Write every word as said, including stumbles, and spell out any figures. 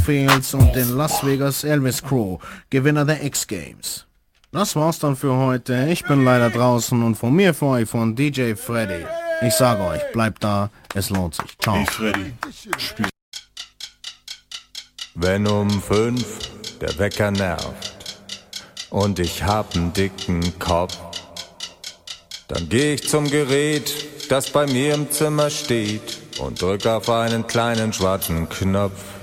Fields und den Las Vegas Elvis Crew, Gewinner der X-Games. Das war's dann für heute. Ich bin leider draußen und von mir für euch von D J Freddy. Ich sage euch, bleibt da, es lohnt sich. Ciao. Hey Freddy, spiel. Wenn um fünf der Wecker nervt und ich hab nen dicken Kopf, dann geh ich zum Gerät, das bei mir im Zimmer steht und drück auf einen kleinen schwarzen Knopf.